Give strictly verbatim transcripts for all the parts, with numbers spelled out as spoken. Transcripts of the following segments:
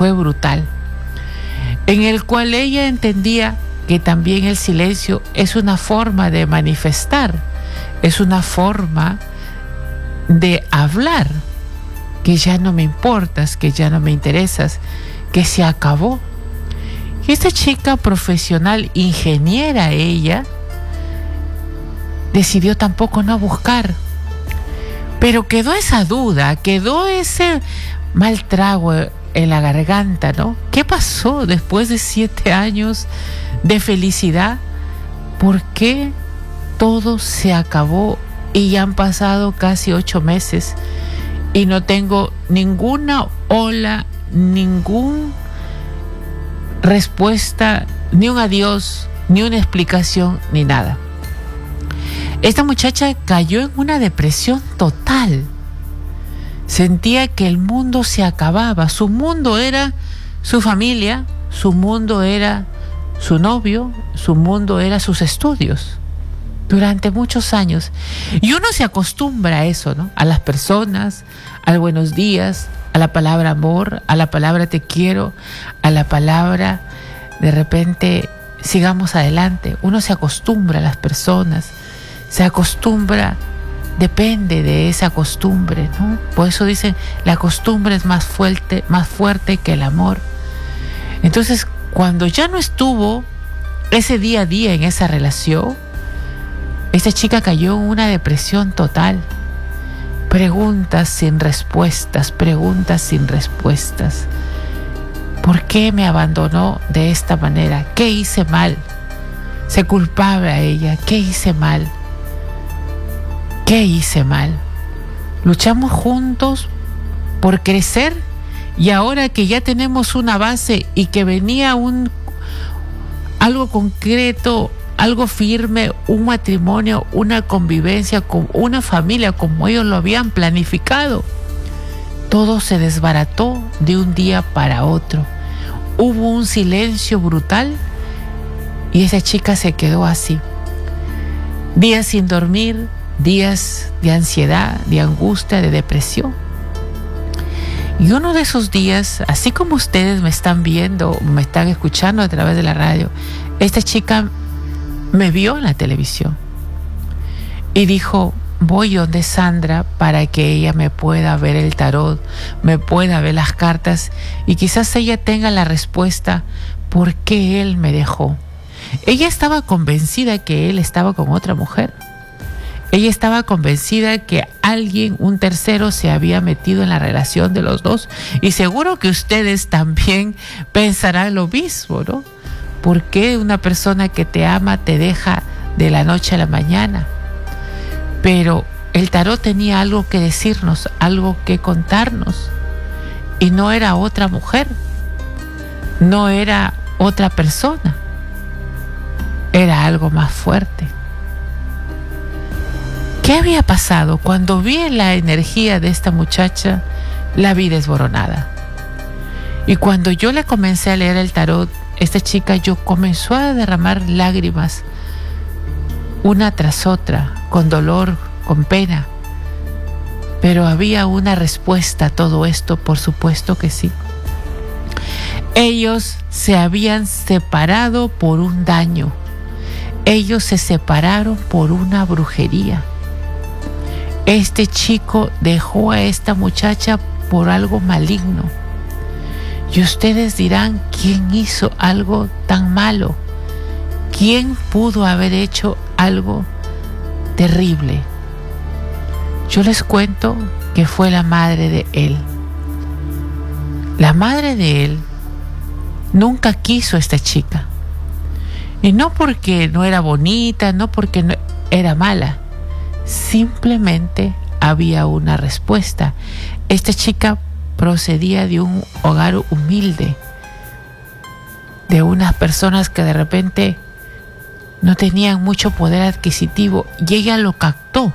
fue brutal, en el cual ella entendía que también el silencio es una forma de manifestar, es una forma de hablar, que ya no me importas, que ya no me interesas, que se acabó. Y esta chica profesional, ingeniera ella, decidió tampoco no buscar. Pero quedó esa duda, quedó ese mal trago en la garganta, ¿no? ¿Qué pasó después de siete años de felicidad? ¿Por qué todo se acabó y ya han pasado casi ocho meses y no tengo ninguna ola, ninguna respuesta, ni un adiós, ni una explicación, ni nada? Esta muchacha cayó en una depresión total. Sentía que el mundo se acababa. Su mundo era su familia, su mundo era su novio, su mundo era sus estudios. Durante muchos años. Y uno se acostumbra a eso, ¿no? A las personas, al buenos días, a la palabra amor, a la palabra te quiero, a la palabra de repente sigamos adelante. Uno se acostumbra a las personas, se acostumbra, depende de esa costumbre, ¿no? Por eso dicen, la costumbre es más fuerte, más fuerte que el amor. Entonces, cuando ya no estuvo ese día a día en esa relación, esta chica cayó en una depresión total. Preguntas sin respuestas, preguntas sin respuestas. ¿Por qué me abandonó de esta manera? ¿Qué hice mal? Se culpaba a ella. ¿Qué hice mal? ¿Qué hice mal? Luchamos juntos por crecer y ahora que ya tenemos una base y que venía un algo concreto, algo firme, un matrimonio, una convivencia con una familia como ellos lo habían planificado, todo se desbarató de un día para otro. Hubo un silencio brutal y esa chica se quedó así. Días sin dormir, días de ansiedad, de angustia, de depresión. Y uno de esos días, así como ustedes me están viendo, me están escuchando a través de la radio, esta chica me vio en la televisión y dijo, voy donde Sandra para que ella me pueda ver el tarot, me pueda ver las cartas y quizás ella tenga la respuesta por qué él me dejó. Ella estaba convencida que él estaba con otra mujer. Ella estaba convencida que alguien, un tercero, se había metido en la relación de los dos. Y seguro que ustedes también pensarán lo mismo, ¿no? ¿Por qué una persona que te ama te deja de la noche a la mañana? Pero el tarot tenía algo que decirnos, algo que contarnos. Y no era otra mujer, no era otra persona, era algo más fuerte. ¿Qué había pasado? Cuando vi la energía de esta muchacha, la vi desboronada. Y cuando yo le comencé a leer el tarot, esta chica yo comenzó a derramar lágrimas, una tras otra, con dolor, con pena. Pero había una respuesta a todo esto, por supuesto que sí. Ellos se habían separado por un daño. Ellos se separaron por una brujería. Este chico dejó a esta muchacha por algo maligno. Y ustedes dirán, ¿quién hizo algo tan malo? ¿Quién pudo haber hecho algo terrible? Yo les cuento que fue la madre de él. La madre de él nunca quiso a esta chica. Y no porque no era bonita, no porque no era mala. Simplemente había una respuesta. Esta chica procedía de un hogar humilde, de unas personas que de repente no tenían mucho poder adquisitivo, y ella lo captó.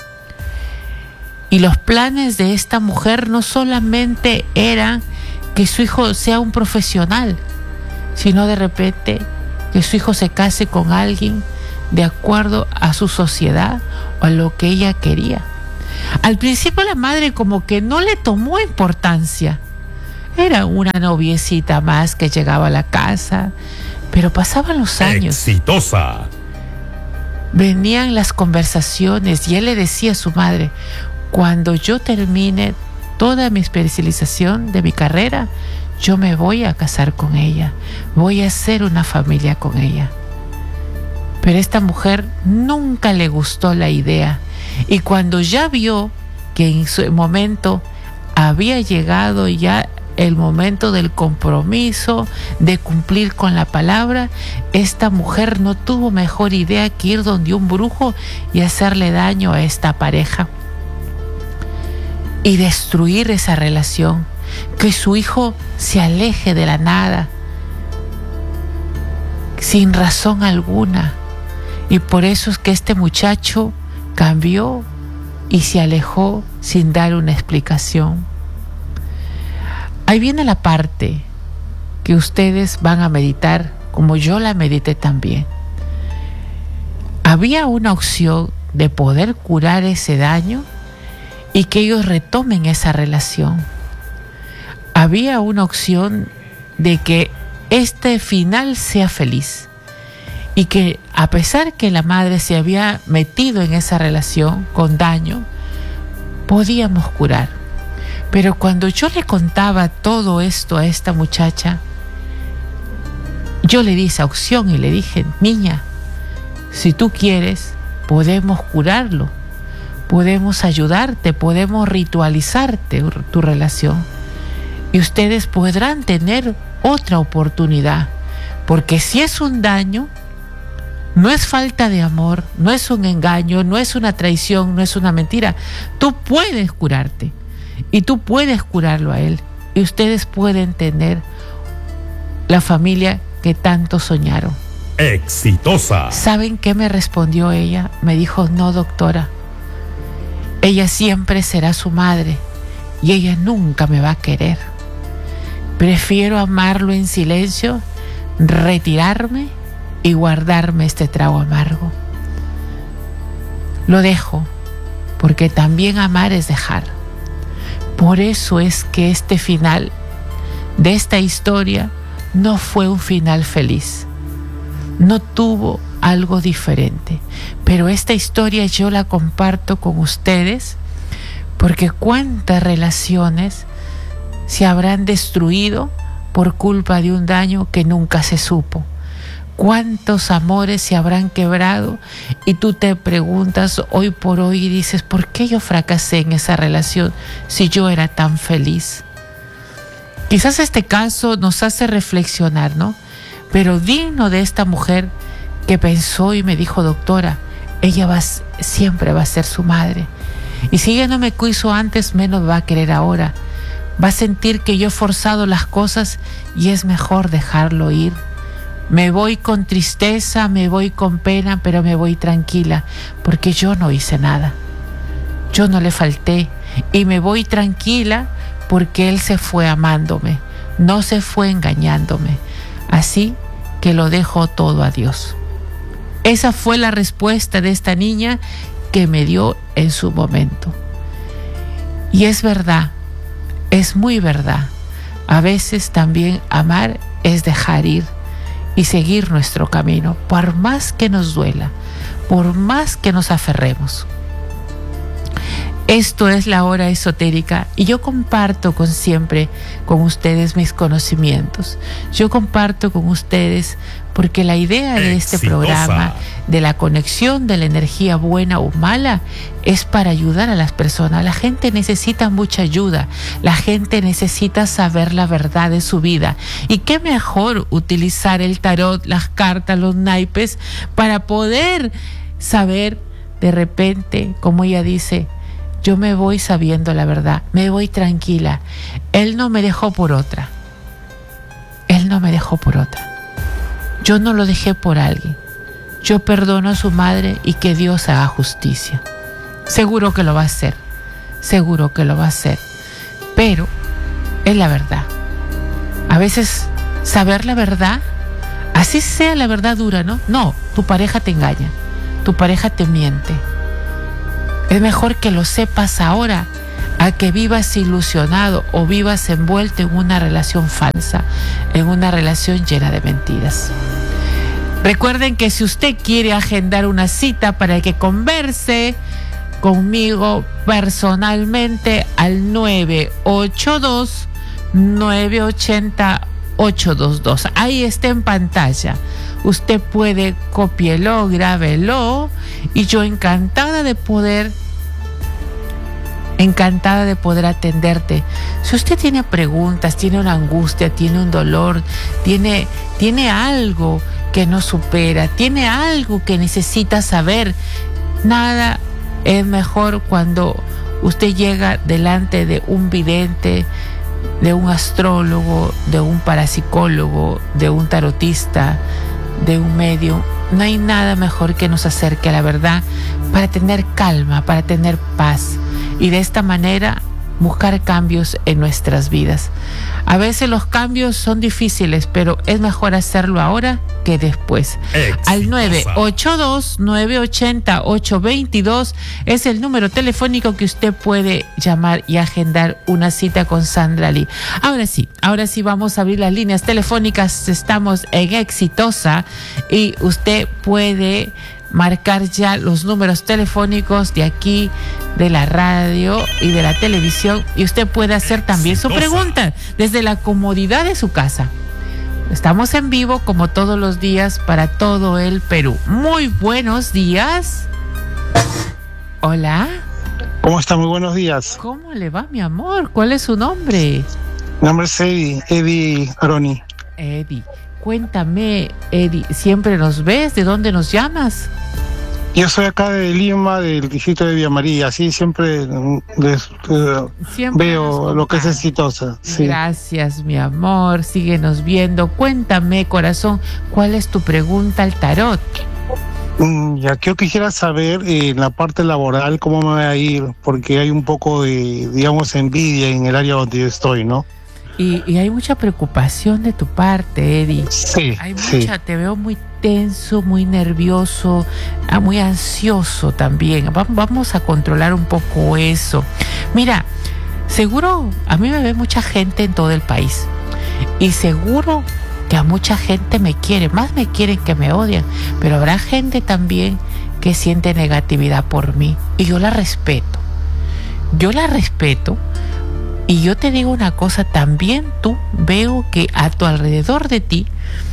Y los planes de esta mujer no solamente eran que su hijo sea un profesional, sino de repente que su hijo se case con alguien de acuerdo a su sociedad o a lo que ella quería. Al principio la madre como que no le tomó importancia. Era una noviecita más que llegaba a la casa, pero pasaban los años. Exitosa. Venían las conversaciones y él le decía a su madre: cuando yo termine toda mi especialización de mi carrera, yo me voy a casar con ella, voy a hacer una familia con ella. Pero a esta mujer nunca le gustó la idea, y cuando ya vio que en su momento había llegado ya el momento del compromiso, de cumplir con la palabra, esta mujer no tuvo mejor idea que ir donde un brujo y hacerle daño a esta pareja y destruir esa relación, que su hijo se aleje de la nada, sin razón alguna. Y por eso es que este muchacho cambió y se alejó sin dar una explicación. Ahí viene la parte que ustedes van a meditar, como yo la medité también. Había una opción de poder curar ese daño y que ellos retomen esa relación. Había una opción de que este final sea feliz y que, a pesar que la madre se había metido en esa relación con daño, podíamos curar. Pero cuando yo le contaba todo esto a esta muchacha, yo le di esa opción y le dije: niña, si tú quieres, podemos curarlo, podemos ayudarte, podemos ritualizarte tu relación y ustedes podrán tener otra oportunidad. Porque si es un daño, no es falta de amor, no es un engaño, no es una traición, no es una mentira. Tú puedes curarte. Y tú puedes curarlo a él. Y ustedes pueden tener la familia que tanto soñaron. Exitosa. ¿Saben qué me respondió ella? Me dijo: no, doctora. Ella siempre será su madre y ella nunca me va a querer. Prefiero amarlo en silencio, retirarme y guardarme este trago amargo. Lo dejo, porque también amar es dejar. Por eso es que este final de esta historia no fue un final feliz. No tuvo algo diferente. Pero esta historia yo la comparto con ustedes porque cuántas relaciones se habrán destruido por culpa de un daño que nunca se supo. Cuántos amores se habrán quebrado y tú te preguntas hoy por hoy y dices: ¿por qué yo fracasé en esa relación si yo era tan feliz? Quizás este caso nos hace reflexionar, ¿no? Pero digno de esta mujer que pensó y me dijo: doctora, ella va, siempre va a ser su madre. Y si ella no me quiso antes, menos va a querer ahora. Va a sentir que yo he forzado las cosas y es mejor dejarlo ir. Me voy con tristeza, me voy con pena, pero me voy tranquila, porque yo no hice nada. Yo no le falté y me voy tranquila porque él se fue amándome, no se fue engañándome. Así que lo dejo todo a Dios. Esa fue la respuesta de esta niña que me dio en su momento. Y es verdad, es muy verdad. A veces también amar es dejar ir y seguir nuestro camino, por más que nos duela, por más que nos aferremos. Esto es la hora esotérica y yo comparto con siempre con ustedes mis conocimientos. Yo comparto con ustedes porque la idea de este Exitosa. programa, de la conexión de la energía buena o mala, es para ayudar a las personas. La gente necesita mucha ayuda, la gente necesita saber la verdad de su vida. Y qué mejor utilizar el tarot, las cartas, los naipes, para poder saber de repente, como ella dice: yo me voy sabiendo la verdad, me voy tranquila. Él no me dejó por otra. Él no me dejó por otra. Yo no lo dejé por alguien. Yo perdono a su madre y que Dios haga justicia. Seguro que lo va a hacer. Seguro que lo va a hacer. Pero es la verdad. A veces saber la verdad, así sea la verdad dura, ¿no? No, tu pareja te engaña. Tu pareja te miente. Es mejor que lo sepas ahora a que vivas ilusionado o vivas envuelto en una relación falsa, en una relación llena de mentiras. Recuerden que si usted quiere agendar una cita para que converse conmigo personalmente al nueve ocho dos, nueve ocho cero, ocho dos dos. Ahí está en pantalla. Usted puede cópielo, grábelo y yo encantada de poder encantada de poder atenderte. Si usted tiene preguntas, tiene una angustia, tiene un dolor, tiene, tiene algo que no supera, tiene algo que necesita saber, nada es mejor cuando usted llega delante de un vidente, de un astrólogo, de un parapsicólogo, de un tarotista, de un medium. No hay nada mejor que nos acerque a la verdad para tener calma, para tener paz y de esta manera buscar cambios en nuestras vidas. A veces los cambios son difíciles, pero es mejor hacerlo ahora que después. Exitosa. Al nueve ocho dos, nueve ocho cero, ocho dos dos es el número telefónico que usted puede llamar y agendar una cita con Sandra Lee. Ahora sí, ahora sí vamos a abrir las líneas telefónicas. Estamos en Exitosa y usted puede marcar ya los números telefónicos de aquí, de la radio y de la televisión, y usted puede hacer también su pregunta desde la comodidad de su casa. Estamos en vivo como todos los días para todo el Perú. Muy buenos días. Hola. ¿Cómo está? Muy buenos días. ¿Cómo le va, mi amor? ¿Cuál es su nombre? Mi nombre es Eddie, Eddie Aroni. Eddie. Cuéntame, Eddie, ¿siempre nos ves? ¿De dónde nos llamas? Yo soy acá de Lima, del distrito de Villa María, así siempre, les, uh, siempre veo lo que es Exitosa. Sí. Gracias, mi amor, síguenos viendo. Cuéntame, corazón, ¿cuál es tu pregunta al tarot? Mm, ya que yo quisiera saber eh, en la parte laboral cómo me va a ir, porque hay un poco de, digamos, envidia en el área donde yo estoy, ¿no? Y, y hay mucha preocupación de tu parte, Eddie. Sí, hay mucha, sí. Te veo muy tenso, muy nervioso, muy ansioso también. Vamos a controlar un poco eso. Mira, seguro a mí me ve mucha gente en todo el país y seguro que a mucha gente me quiere, más me quieren que me odian, pero habrá gente también que siente negatividad por mí y yo la respeto. Yo la respeto. Y yo te digo una cosa, también tú veo que a tu alrededor de ti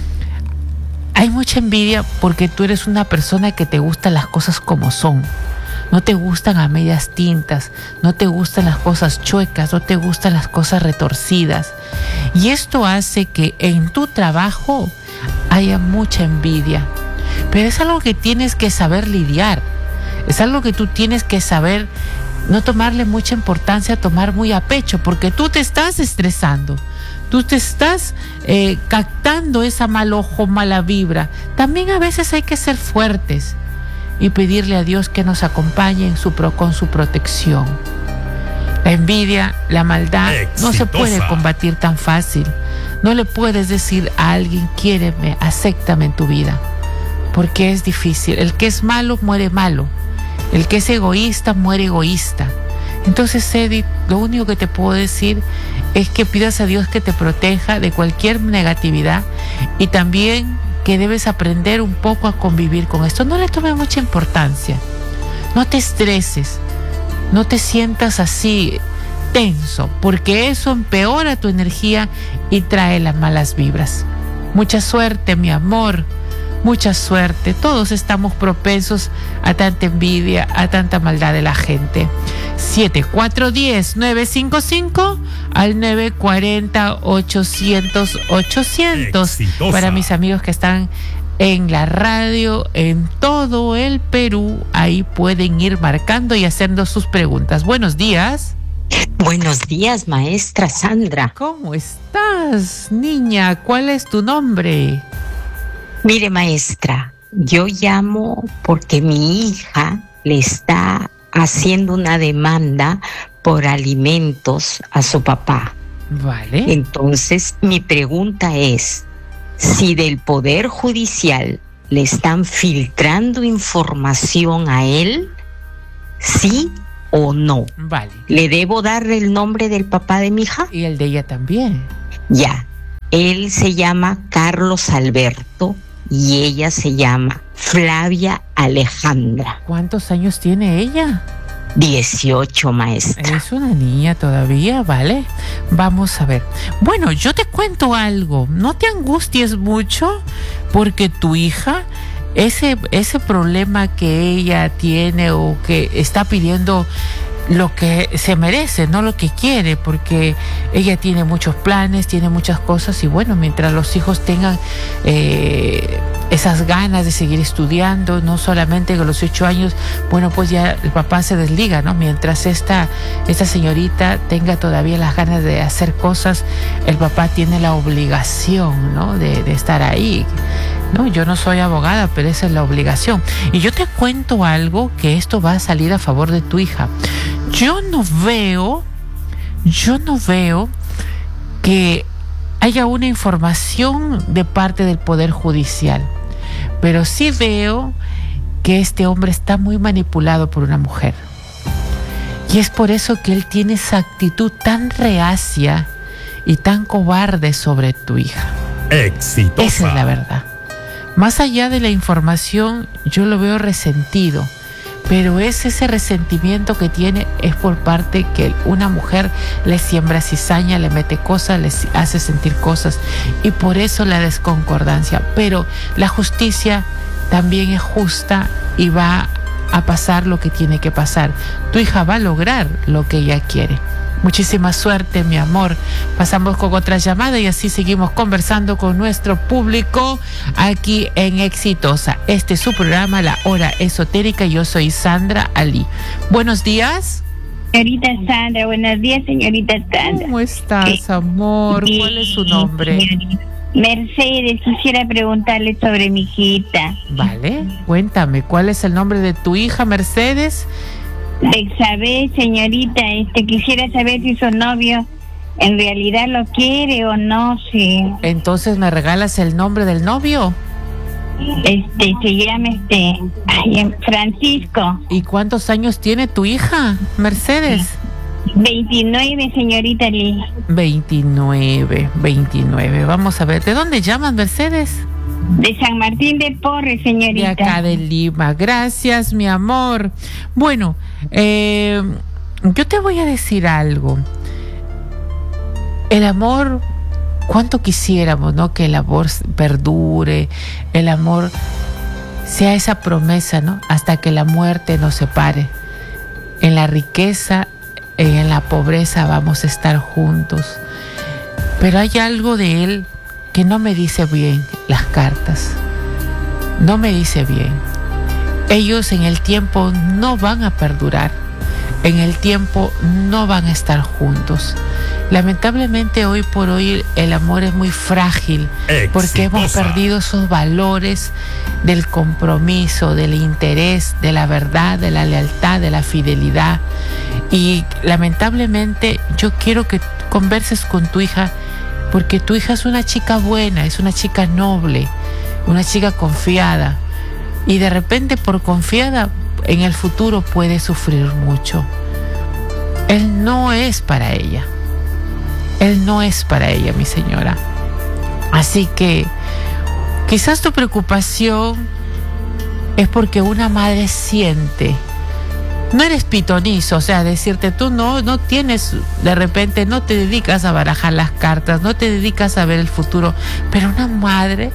hay mucha envidia porque tú eres una persona que te gustan las cosas como son. No te gustan a medias tintas, no te gustan las cosas chuecas, no te gustan las cosas retorcidas. Y esto hace que en tu trabajo haya mucha envidia. Pero es algo que tienes que saber lidiar. Es algo que tú tienes que saber no tomarle mucha importancia, tomar muy a pecho, porque tú te estás estresando, tú te estás eh, captando esa mal ojo, mala vibra. También a veces hay que ser fuertes y pedirle a Dios que nos acompañe en su pro, con su protección. La envidia, la maldad, Exitosa. No se puede combatir tan fácil. No le puedes decir a alguien, quiéreme, acéptame en tu vida, porque es difícil. El que es malo, muere malo. El que es egoísta, muere egoísta. Entonces, Edith, lo único que te puedo decir es que pidas a Dios que te proteja de cualquier negatividad y también que debes aprender un poco a convivir con esto. No le tomes mucha importancia. No te estreses. No te sientas así tenso, porque eso empeora tu energía y trae las malas vibras. Mucha suerte, mi amor. Mucha suerte. Todos estamos propensos a tanta envidia, a tanta maldad de la gente. siete cuatro uno cero, nueve cinco cinco al nueve cuatro cero, ochocientos, ochocientos. Exitosa. Para mis amigos que están en la radio, en todo el Perú, ahí pueden ir marcando y haciendo sus preguntas. Buenos días. Buenos días, maestra Sandra. ¿Cómo estás, niña? ¿Cuál es tu nombre? Mire, maestra, yo llamo porque mi hija le está haciendo una demanda por alimentos a su papá. Vale. Entonces, mi pregunta es, si del Poder Judicial le están filtrando información a él, ¿sí o no? Vale. ¿Le debo dar el nombre del papá de mi hija? Y el de ella también. Ya. Él se llama Carlos Alberto y ella se llama Flavia Alejandra. ¿Cuántos años tiene ella? dieciocho, maestra. Es una niña todavía, ¿vale? Vamos a ver. Bueno, yo te cuento algo. No te angusties mucho porque tu hija, ese, ese problema que ella tiene o que está pidiendo lo que se merece, no lo que quiere, porque ella tiene muchos planes, tiene muchas cosas y bueno, mientras los hijos tengan eh, esas ganas de seguir estudiando, no solamente a los ocho años, bueno, pues ya el papá se desliga, ¿no? Mientras esta, esta señorita tenga todavía las ganas de hacer cosas, el papá tiene la obligación, ¿no? De, de estar ahí. No, yo no soy abogada, pero esa es la obligación. Y yo te cuento algo que esto va a salir a favor de tu hija. Yo no veo, yo no veo que haya una información de parte del Poder Judicial, pero sí veo que este hombre está muy manipulado por una mujer. Y es por eso que él tiene esa actitud tan reacia y tan cobarde sobre tu hija. Exitosa. Esa es la verdad. Más allá de la información, yo lo veo resentido, pero es ese resentimiento que tiene es por parte que una mujer le siembra cizaña, le mete cosas, le hace sentir cosas y por eso la desconcordancia. Pero la justicia también es justa y va a pasar lo que tiene que pasar. Tu hija va a lograr lo que ella quiere. Muchísima suerte, mi amor. Pasamos con otra llamada y así seguimos conversando con nuestro público aquí en Exitosa. Este es su programa, La Hora Esotérica. Yo soy Sandra Ali. Buenos días. Señorita Sandra, buenos días, señorita Sandra. ¿Cómo estás, amor? ¿Cuál es su nombre? Mercedes, quisiera preguntarle sobre mi hijita. Vale, cuéntame, ¿cuál es el nombre de tu hija, Mercedes? Bexabé, señorita, este, quisiera saber si su novio en realidad lo quiere o no, sí. Entonces, ¿me regalas el nombre del novio? Este, se llama este, ay, Francisco. ¿Y cuántos años tiene tu hija, Mercedes? veintinueve, señorita Lee. veintinueve, veintinueve. Vamos a ver, ¿de dónde llamas, Mercedes? De San Martín de Porres, señorita. De acá de Lima. Gracias, mi amor. Bueno, eh, yo te voy a decir algo. El amor, cuánto quisiéramos, ¿no? Que el amor perdure, el amor sea esa promesa, ¿no? Hasta que la muerte nos separe. En la riqueza, en la pobreza vamos a estar juntos. Pero hay algo de él que no me dice bien las cartas. No me dice bien. Ellos en el tiempo no van a perdurar. En el tiempo no van a estar juntos. Lamentablemente hoy por hoy el amor es muy frágil. Exitosa. Porque hemos perdido esos valores del compromiso, del interés, de la verdad, de la lealtad, de la fidelidad. Y lamentablemente yo quiero que converses con tu hija, porque tu hija es una chica buena, es una chica noble, una chica confiada. Y de repente por confiada en el futuro puede sufrir mucho. Él no es para ella. Él no es para ella, mi señora. Así que quizás tu preocupación es porque una madre siente. No eres pitonizo, o sea, decirte tú no, no tienes, de repente no te dedicas a barajar las cartas, no te dedicas a ver el futuro, pero una madre,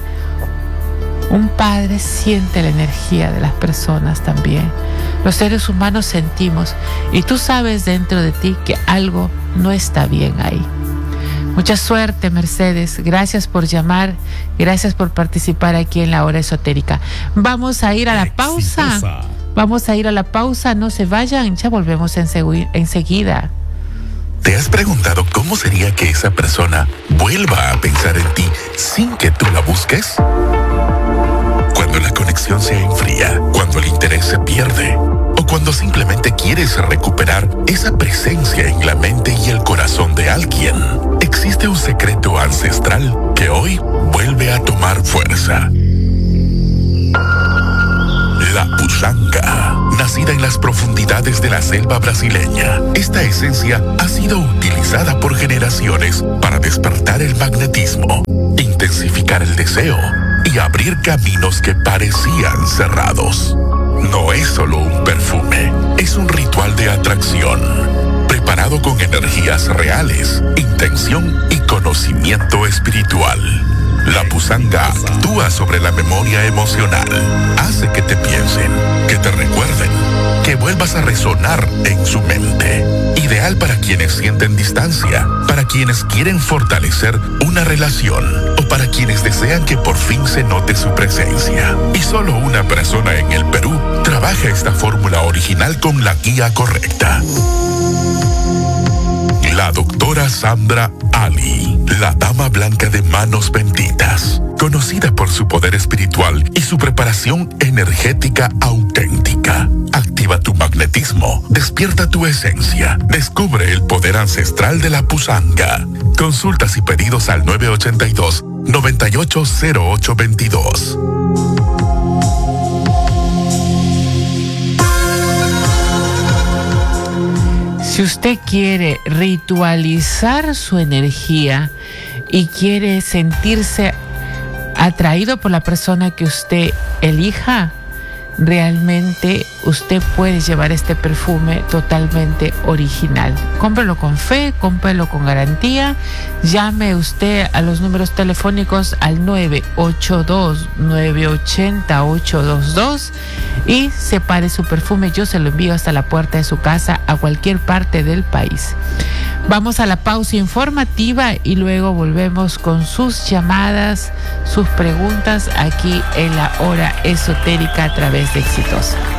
un padre siente la energía de las personas también. Los seres humanos sentimos y tú sabes dentro de ti que algo no está bien ahí. Mucha suerte, Mercedes. Gracias por llamar. Gracias por participar aquí en La Hora Esotérica. Vamos a ir a la pausa. Vamos a ir a la pausa. No se vayan. Ya volvemos enseguida. ¿Te has preguntado cómo sería que esa persona vuelva a pensar en ti sin que tú la busques? Cuando la conexión se enfría, cuando el interés se pierde, o cuando simplemente quieres recuperar esa presencia en la mente y el corazón de alguien, existe un secreto ancestral que hoy vuelve a tomar fuerza. La Pushanga, nacida en las profundidades de la selva brasileña. Esta esencia ha sido utilizada por generaciones para despertar el magnetismo, intensificar el deseo y abrir caminos que parecían cerrados. No es solo un perfume, es un ritual de atracción, preparado con energías reales, intención y conocimiento espiritual. La pusanga actúa sobre la memoria emocional, hace que te piensen, que te recuerden, que vuelvas a resonar en su mente. Ideal para quienes sienten distancia, para quienes quieren fortalecer una relación o para quienes desean que por fin se note su presencia. Y solo una persona en el Perú trabaja esta fórmula original con la guía correcta. La doctora Sandra Ali, la dama blanca de manos benditas, conocida por su poder espiritual y su preparación energética auténtica. Activa tu magnetismo, despierta tu esencia, descubre el poder ancestral de la pusanga. Consultas y pedidos al nueve ochenta y dos, noventa y ocho cero ocho veintidós. Si usted quiere ritualizar su energía y quiere sentirse atraído por la persona que usted elija, realmente usted puede llevar este perfume totalmente original. Cómprelo con fe, cómprelo con garantía. Llame usted a los números telefónicos al nueve ocho dos, nueve ocho cero, ocho dos dos y separe su perfume. Yo se lo envío hasta la puerta de su casa a cualquier parte del país. Vamos a la pausa informativa y luego volvemos con sus llamadas, sus preguntas aquí en la Hora Esotérica a través de Exitosa.